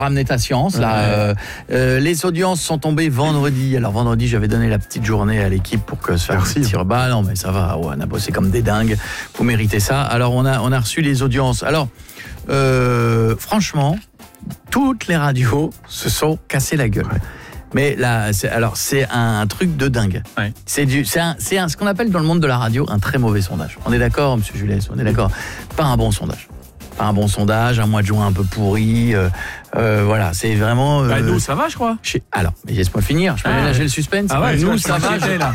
Ramener ta science là. Les audiences sont tombées vendredi. Alors vendredi, j'avais donné la petite journée à l'équipe pour que se fasse un petit repas. Non mais ça va, on a bossé comme des dingues. Vous méritez ça. Alors on a reçu les audiences. Alors franchement, toutes les radios se sont cassées la gueule. Mais là, c'est un truc de dingue. Ouais. C'est ce qu'on appelle dans le monde de la radio un très mauvais sondage. On est d'accord, monsieur Julès, on est d'accord. Pas un bon sondage. Pas un bon sondage, un mois de juin un peu pourri. Voilà, c'est vraiment. Nous, ça va, je crois. Alors, mais laisse-moi finir. Je peux ménager le suspense. Ah ouais, nous, ça va. Là.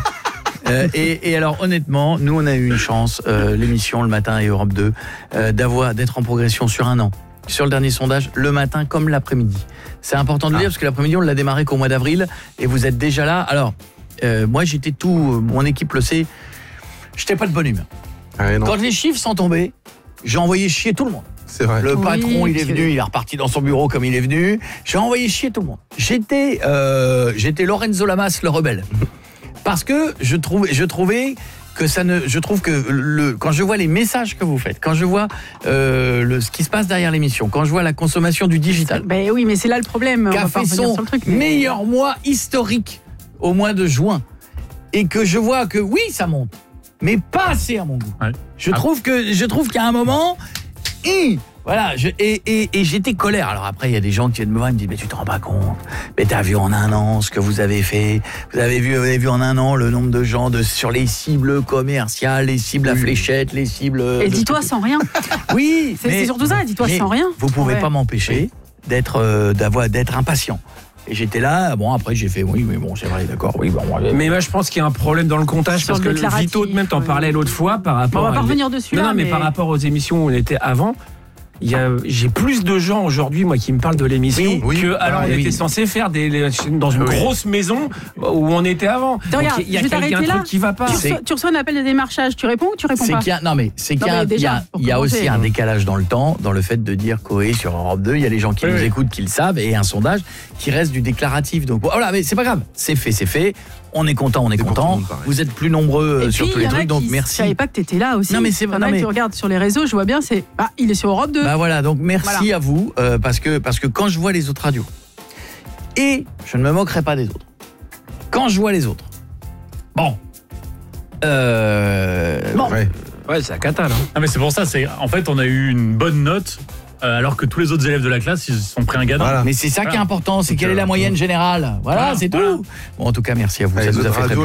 Et alors, honnêtement, nous, on a eu une chance, l'émission le matin et Europe 2, d'être en progression sur un an. Sur le dernier sondage, le matin comme l'après-midi. C'est important de le dire parce que l'après-midi, on l'a démarré qu'au mois d'avril et vous êtes déjà là. Alors, moi, j'étais mon équipe le sait, j'étais pas de bonne humeur. Quand les chiffres sont tombés, j'ai envoyé chier tout le monde. C'est vrai. Le patron, il est venu, il est reparti dans son bureau comme il est venu. J'ai envoyé chier tout le monde. J'étais Lorenzo Lamas, le rebelle. Parce que je trouvais que je trouve que quand je vois les messages que vous faites, quand je vois ce qui se passe derrière l'émission, quand je vois la consommation du digital. Ben oui, mais c'est là le problème. Qu'a fait son meilleur mois historique au mois de juin. Et que je vois que oui, ça monte, mais pas assez à mon goût. Ouais. Je trouve qu'il y a un moment, voilà, et j'étais colère. Alors après, il y a des gens qui viennent me voir et me disent, mais tu te rends pas compte, mais t'as vu en un an ce que vous avez fait, vous avez vu en un an le nombre de gens sur les cibles commerciales, les cibles à fléchettes, les cibles... Et dis-toi sans rien. Oui, c'est surtout ça, dis-toi sans rien. Vous pouvez pas m'empêcher d'être impatient. Et j'étais là, bon après j'ai fait oui mais bon c'est vrai d'accord oui bon. Mais moi je pense qu'il y a un problème dans le comptage parce que Vito même t'en parlais l'autre fois par rapport. On va pas revenir dessus non, mais par rapport aux émissions où on était avant. J'ai plus de gens aujourd'hui moi qui me parlent de l'émission que alors on était censé faire dans une grosse maison où on était avant. Regarde, il y a un truc qui va pas. Tu reçois un appel de démarchage, tu réponds ou tu réponds pas? Il y a aussi un décalage dans le temps, dans le fait de dire Coé sur Europe 2, il y a les gens qui nous écoutent, qui le savent, et un sondage qui reste du déclaratif. Donc voilà, mais c'est pas grave, c'est fait. On est content. Vous êtes plus nombreux sur tous les trucs, donc merci. Je savais pas que t'étais là aussi. Non mais c'est vrai. Tu regardes sur les réseaux, je vois bien, il est sur Europe 2. Bah voilà, donc merci à vous parce que quand je vois les autres radios et je ne me moquerai pas des autres. Quand je vois les autres, ouais, c'est la cata là. Ah mais c'est pour ça, en fait on a eu une bonne note. Alors que tous les autres élèves de la classe, ils se sont pris un gadin. Voilà. Mais c'est ça qui est important, c'est quelle est la moyenne générale. Voilà, c'est tout. Bon, en tout cas, merci à vous. Ça nous a fait très plaisir.